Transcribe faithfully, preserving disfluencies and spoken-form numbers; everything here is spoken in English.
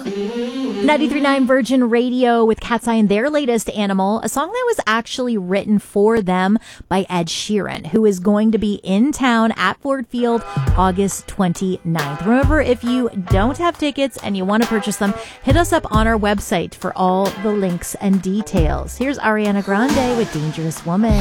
ninety-three point nine Virgin Radio with Cat's Eye and their latest Animal, a song that was actually written for them by Ed Sheeran, who is going to be in town at Ford Field August twenty-ninth. Remember, if you don't have tickets and you want to purchase them, hit us up on our website for all the links and details. Here's Ariana Grande with Dangerous Woman.